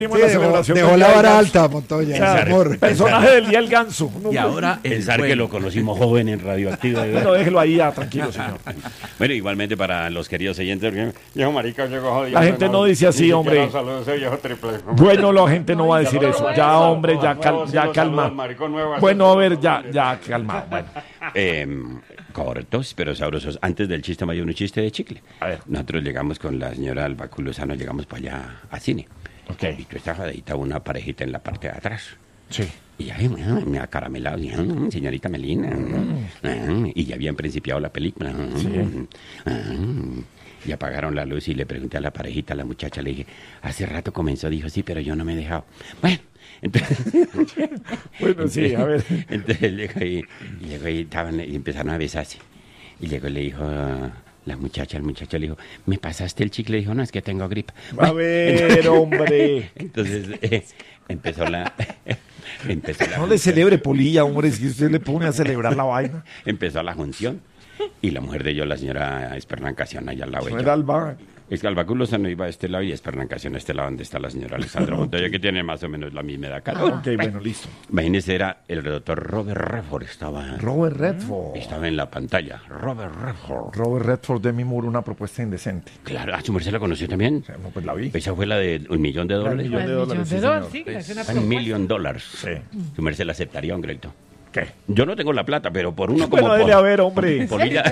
Sí, dejó la vara alta, Montoya. Claro, amor. Personaje del día el ganso. Y ahora pensar que lo conocimos joven en Radioactiva. No, déjelo ahí ya, tranquilo, señor. Bueno, igualmente para los queridos oyentes, viejo marica, llegó jodido. La gente no dice así, hombre. Bueno, la gente no va a decir eso. Ya, hombre, ya calma. Bueno, a ver, ya calma. Bueno. Cortos, pero sabrosos. Antes del chiste, me dio un chiste de chicle. A ver. Nosotros llegamos con la señora Albacu Lozano, llegamos para allá a cine. Okay. Y tú estaba ahí una parejita en la parte de atrás. Sí. Y ahí me acaramelado, señorita Melina. Y ya habían principiado la película. Sí. Y apagaron la luz y le pregunté a la parejita, a la muchacha, le dije, hace rato comenzó, dijo, sí, pero yo no me he dejado. Bueno, entonces... bueno, sí, a ver. Entonces llegó ahí, y empezaron a besarse. Y luego le dijo... el muchacho le dijo, ¿me pasaste el chicle? Le dijo, no, es que tengo gripa. A ver, hombre. Entonces empezó la... No le celebre, Polilla, hombre, si usted le pone a celebrar la vaina. Empezó la junción. Y la mujer de ellos, la señora Esperancación, allá al lado de No ella. era Alba. Es que Albacu Lozano iba a este lado y Esperancación a este lado, donde está la señora Alessandra Montoya, que tiene más o menos la misma edad. Ok, bueno, listo. Imagínese, era el doctor Robert Redford, estaba en la pantalla. Robert Redford de mi muro, una propuesta indecente. Claro, ¿su merced la conoció también? No, pues la vi. Esa fue la de $1 millón. $1 millón, sí, señor. Sí, que es una $1 millón. Sí. Su merced la aceptaría, un grito. ¿Qué? Yo no tengo la plata, pero por uno como... Bueno, dele a ver, hombre. Polilla.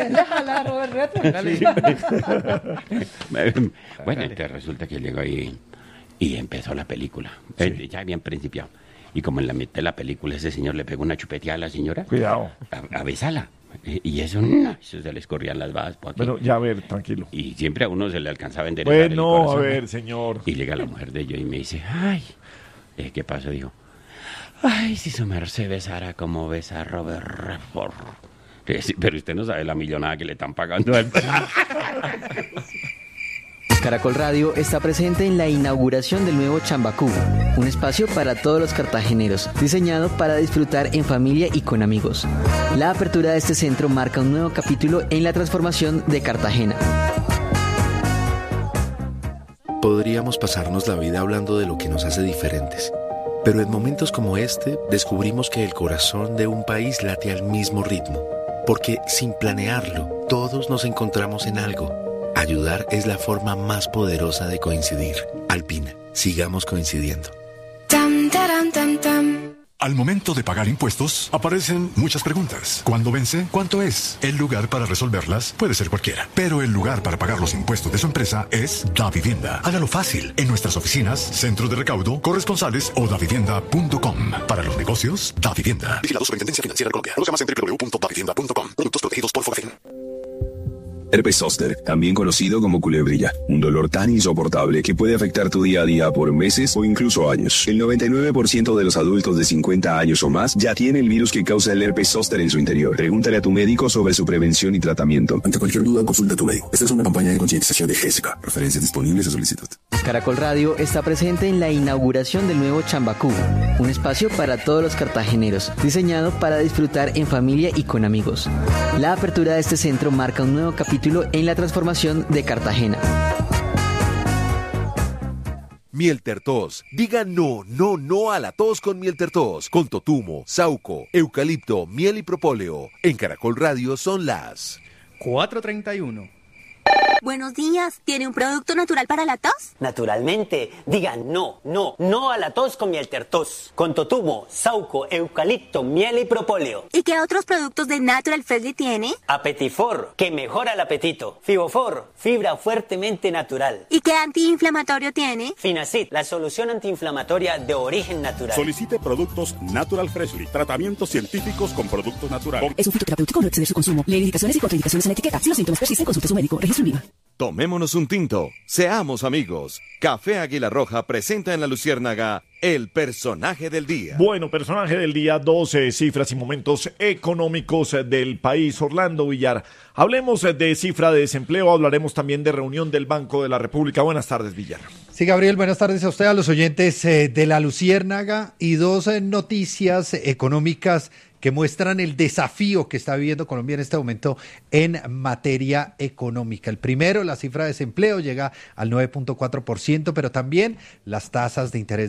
Bueno, Bueno, entonces resulta que llegó ahí y empezó la película. Sí. Ya habían principiado. Y como en la mitad de la película ese señor le pegó una chupeteada a la señora. Cuidado. A besarla. Y eso, no, eso se le escorrían las babas por aquí. Bueno, ya a ver, tranquilo. Y siempre a uno se le alcanzaba a enderezar el Bueno, a corazón. ver, señor. Y llega la mujer de ellos y me dice, ay, ¿qué pasó? Dijo, ay, si su merced besara como besa a Robert Redford. Sí, pero usted no sabe la millonada que le están pagando a él. Caracol Radio está presente en la inauguración del nuevo Chambacú, un espacio para todos los cartageneros, diseñado para disfrutar en familia y con amigos. La apertura de este centro marca un nuevo capítulo en la transformación de Cartagena. Podríamos pasarnos la vida hablando de lo que nos hace diferentes, pero en momentos como este descubrimos que el corazón de un país late al mismo ritmo, porque sin planearlo, todos nos encontramos en algo. Ayudar es la forma más poderosa de coincidir. Alpina, sigamos coincidiendo. Al momento de pagar impuestos, aparecen muchas preguntas. ¿Cuándo vence? ¿Cuánto es? El lugar para resolverlas puede ser cualquiera, pero el lugar para pagar los impuestos de su empresa es DaVivienda. Hágalo fácil en nuestras oficinas, centros de recaudo, corresponsales o davivienda.com. Para los negocios, DaVivienda. Vigilado Superintendencia Financiera de Colombia. Conozca más en www.davivienda.com. Productos protegidos por Fogafín. Herpes zóster, también conocido como culebrilla, un dolor tan insoportable que puede afectar tu día a día por meses o incluso años. El 99% de los adultos de 50 años o más ya tiene el virus que causa el herpes zóster en su interior. Pregúntale a tu médico sobre su prevención y tratamiento. Ante cualquier duda, consulta a tu médico. Esta es una campaña de concientización de Jessica. Referencias disponibles a solicitud. Caracol Radio está presente en la inauguración del nuevo Chambacú, un espacio para todos los cartageneros, diseñado para disfrutar en familia y con amigos. La apertura de este centro marca un nuevo capítulo en la transformación de Cartagena. Miel Tertos. Diga no, no, no a la tos con Miel Tertos. Con totumo, sauco, eucalipto, miel y propóleo. En Caracol Radio son las 4:31. Buenos días, ¿tiene un producto natural para la tos? Naturalmente, diga no, no, no a la tos con Miel Tertos. Con totumo, sauco, eucalipto, miel y propóleo. ¿Y qué otros productos de Natural Freshly tiene? Apetifor, que mejora el apetito. Fibofor, fibra fuertemente natural. ¿Y qué antiinflamatorio tiene? Finacid, la solución antiinflamatoria de origen natural. Solicite productos Natural Freshly, tratamientos científicos con productos naturales. Es un fitoterapéutico, no exceder su consumo. Lee indicaciones y contraindicaciones en la etiqueta. Si los síntomas persisten, consulte a su médico. Registro INVIMA. Tomémonos un tinto. Seamos amigos. Café Águila Roja presenta en La Luciérnaga el personaje del día. Bueno, personaje del día, 12 cifras y momentos económicos del país. Orlando Villar, hablemos de cifra de desempleo, hablaremos también de reunión del Banco de la República. Buenas tardes, Villar. Sí, Gabriel, buenas tardes a usted, a los oyentes de La Luciérnaga, y dos noticias económicas que muestran el desafío que está viviendo Colombia en este momento en materia económica. El primero, la cifra de desempleo llega al 9.4%, pero también las tasas de interés